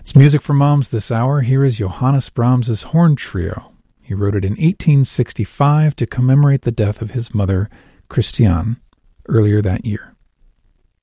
It's Music for Moms this hour. Here is Johannes Brahms' Horn Trio. He wrote it in 1865 to commemorate the death of his mother, Christiane, earlier that year.